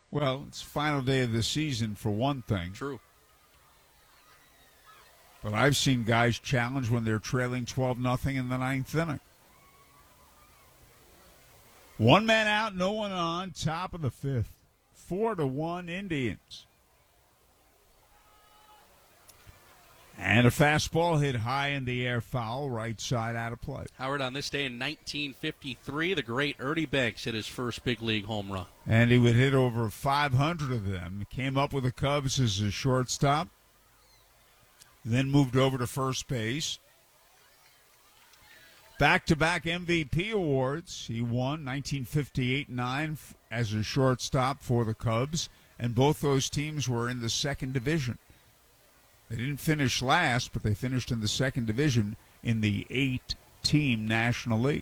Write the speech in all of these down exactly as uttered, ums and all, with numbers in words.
Well, it's final day of the season for one thing. True. But I've seen guys challenge when they're trailing twelve nothing in the ninth inning. One man out, no one on, top of the fifth. Four to one Indians. And a fastball hit high in the air, foul, right side out of play. Howard, on this day in nineteen fifty-three, the great Ernie Banks hit his first big league home run. And he would hit over five hundred of them. Came up with the Cubs as a shortstop. Then moved over to first base. Back-to-back M V P awards. He won nineteen fifty-eight nine as a shortstop for the Cubs. And both those teams were in the second division. They didn't finish last, but they finished in the second division in the eight-team National League.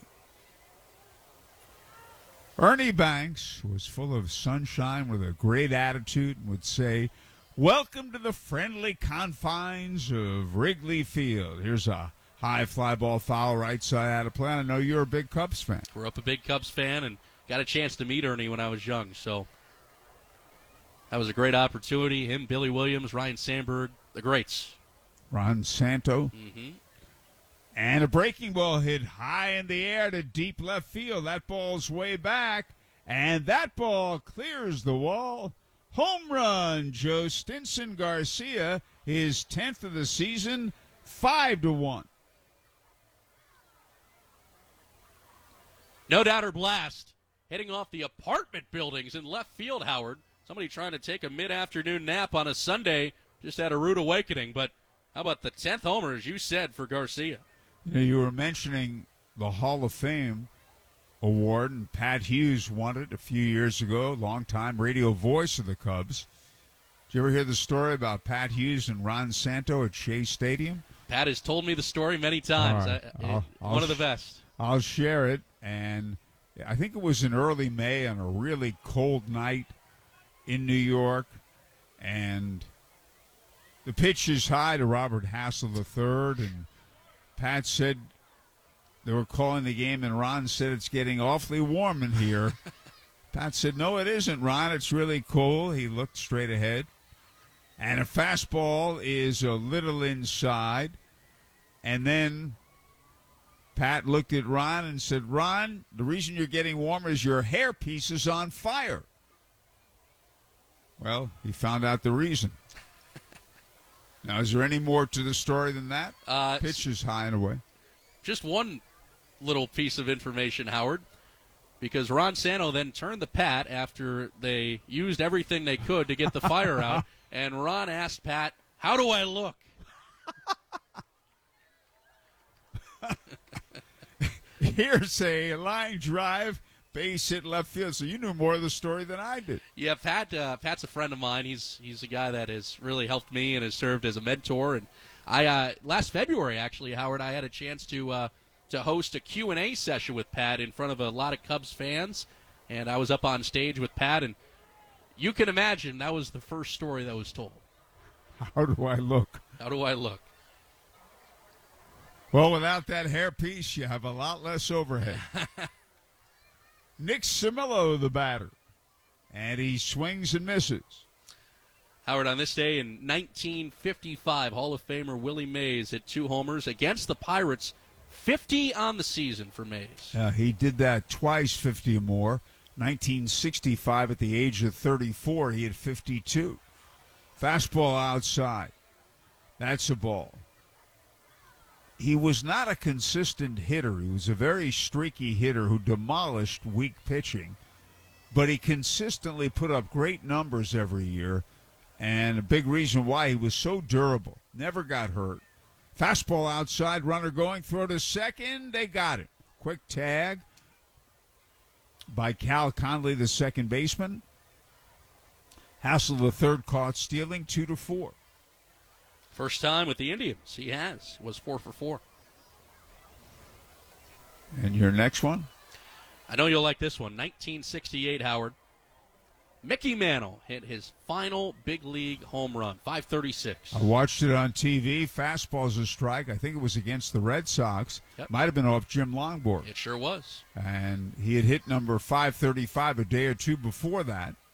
Ernie Banks was full of sunshine with a great attitude and would say, "Welcome to the friendly confines of Wrigley Field." Here's a high fly ball foul right side out of play. I know you're a big Cubs fan. Grew up a big Cubs fan and got a chance to meet Ernie when I was young, so that was a great opportunity. Him, Billy Williams, Ryan Sandberg, the greats. Ron Santo. Mm-hmm. And a breaking ball hit high in the air to deep left field. That ball's way back, and that ball clears the wall. Home run, Joe Stinson Garcia, his tenth of the season, five to one. No doubt or blast, hitting off the apartment buildings in left field, Howard. Somebody trying to take a mid-afternoon nap on a Sunday just had a rude awakening. But how about the tenth homer, as you said, for Garcia? You know, you were mentioning the Hall of Fame award, and Pat Hughes won it a few years ago, longtime radio voice of the Cubs. Did you ever hear the story about Pat Hughes and Ron Santo at Shea Stadium? Pat has told me the story many times. Right. I, I'll, one I'll of the best. I'll share it, and I think it was in early May on a really cold night in New York, and the pitch is high to Robert Hassel the third, and Pat said they were calling the game, and Ron said it's getting awfully warm in here. Pat said, "No, it isn't, Ron. It's really cool." He looked straight ahead. And a fastball is a little inside. And then Pat looked at Ron and said, "Ron, the reason you're getting warmer is your hairpiece is on fire." Well, he found out the reason. Now, is there any more to the story than that? Uh, Pitch is high and away. Just one little piece of information, Howard, because Ron Santo then turned to Pat after they used everything they could to get the fire out, and Ron asked Pat, "How do I look?" Here's a line drive, base hit left field. So you knew more of the story than I did. Yeah, Pat. Uh, Pat's a friend of mine. He's he's a guy that has really helped me and has served as a mentor. And I uh, last February, actually, Howard, I had a chance to uh, to host a Q and A session with Pat in front of a lot of Cubs fans, and I was up on stage with Pat, and you can imagine that was the first story that was told. How do I look? How do I look? Well, without that hairpiece, you have a lot less overhead. Nick Simillo, the batter, and he swings and misses. Howard, on this day in nineteen fifty-five, Hall of Famer Willie Mays hit two homers against the Pirates, fifty on the season for Mays. Uh, he did that twice, fifty or more. nineteen sixty-five, at the age of thirty-four, he had fifty-two. Fastball outside. That's a ball. He was not a consistent hitter. He was a very streaky hitter who demolished weak pitching, but he consistently put up great numbers every year, and a big reason why he was so durable. Never got hurt. Fastball outside, runner going, throw to second. They got it. Quick tag by Cal Conley, the second baseman. Hassel, the third, caught stealing, two to four. First time with the Indians, he has, was four for four. And your next one? I know you'll like this one. nineteen sixty-eight, Howard. Mickey Mantle hit his final big league home run, five thirty-six. I watched it on T V. Fastball's a strike. I think it was against the Red Sox. Yep. Might have been off Jim Longboard. It sure was. And he had hit number five thirty-five a day or two before that.